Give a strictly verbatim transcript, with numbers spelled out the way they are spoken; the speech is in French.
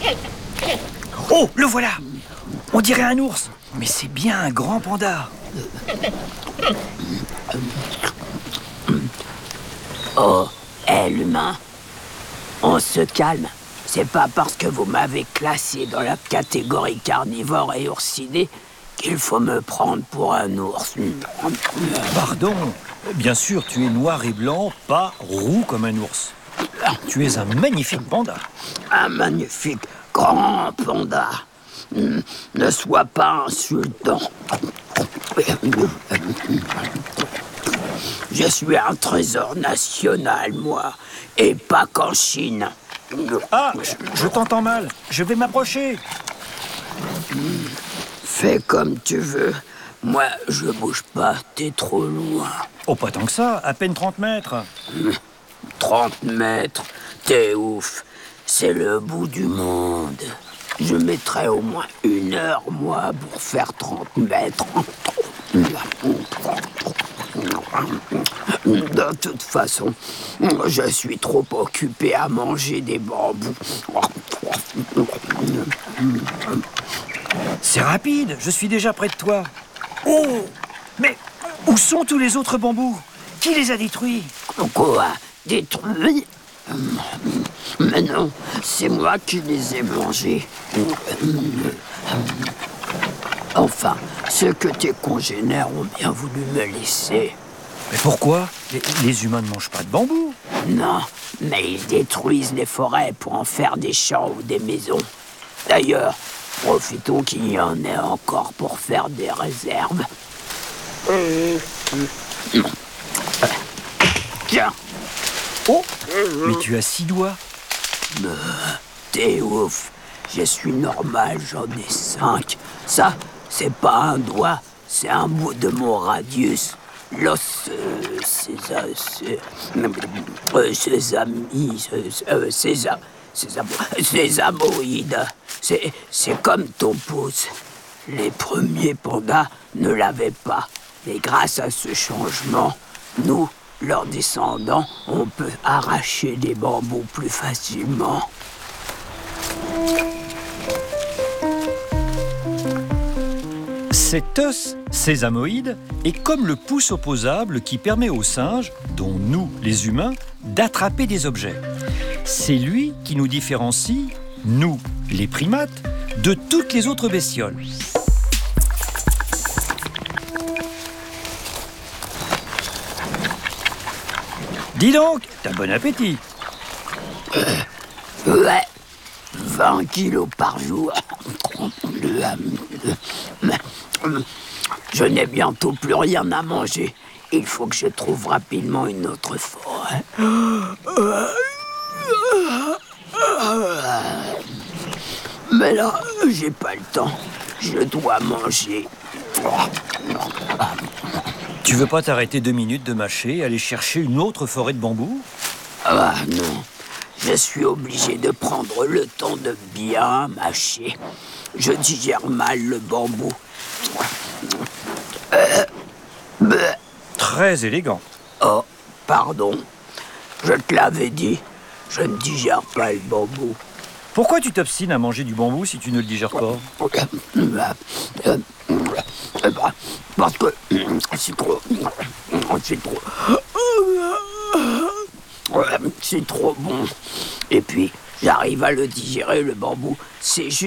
Oh, le voilà! On dirait un ours, mais c'est bien un grand panda. Oh, hé l'humain, on se calme. C'est pas parce que vous m'avez classé dans la catégorie carnivore et oursidé qu'il faut me prendre pour un ours. Pardon, bien sûr, tu es noir et blanc, pas roux comme un ours. Tu es un magnifique panda. Un magnifique grand panda. Ne sois pas insultant. Je suis un trésor national, moi, et pas qu'en Chine. Ah, je, je t'entends mal. Je vais m'approcher. Fais comme tu veux. Moi, je bouge pas. T'es trop loin. Oh, pas tant que ça. À peine trente mètres. trente mètres. T'es ouf. C'est le bout du monde. Je mettrais au moins une heure, moi, pour faire trente mètres. De toute façon, je suis trop occupé à manger des bambous. C'est rapide, je suis déjà près de toi. Oh! Mais où sont tous les autres bambous? Qui les a détruits? Quoi? Détruits? Mais non, c'est moi qui les ai mangés. Enfin, ceux que tes congénères ont bien voulu me laisser. Mais pourquoi? les, les humains ne mangent pas de bambou. Non, mais ils détruisent les forêts pour en faire des champs ou des maisons. D'ailleurs, profitons qu'il y en ait encore pour faire des réserves. Tiens. Oh! Mais tu as six doigts. T'es ouf. Je suis normal, j'en ai cinq. Ça, c'est pas un doigt, c'est un bout de mon radius. L'os, euh, c'est ça, c'est... Euh, sésamie, euh, sésam, sésam, sésamoïde. C'est, c'est comme ton pouce. Les premiers pandas ne l'avaient pas. Mais grâce à ce changement, nous, leurs descendants, on peut arracher des bambous plus facilement. Cet os sésamoïde est comme le pouce opposable qui permet aux singes, dont nous, les humains, d'attraper des objets. C'est lui qui nous différencie, nous, les primates, de toutes les autres bestioles. Dis donc, t'as bon appétit. Ouais, vingt kilos par jour. Je n'ai bientôt plus rien à manger. Il faut que je trouve rapidement une autre forêt. Mais là, j'ai pas le temps. Je dois manger. Tu veux pas t'arrêter deux minutes de mâcher et aller chercher une autre forêt de bambou? Ah non, je suis obligé de prendre le temps de bien mâcher. Je digère mal le bambou. Euh, bleh. Très élégant. Oh, pardon. Je te l'avais dit, je ne digère pas le bambou. Pourquoi tu t'obstines à manger du bambou si tu ne le digères pas? Parce que c'est trop... C'est trop... C'est trop bon. Et puis, j'arrive à le digérer, le bambou. C'est juste...